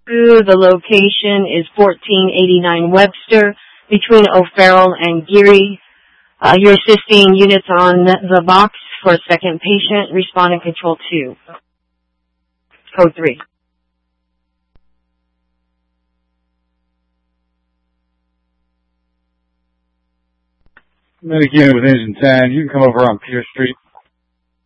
The location is 1489 Webster between O'Farrell and Geary. You're assisting units on the box for a second patient. Responding control 2. Code 3. Medic unit with engine 10. You can come over on Pierce Street.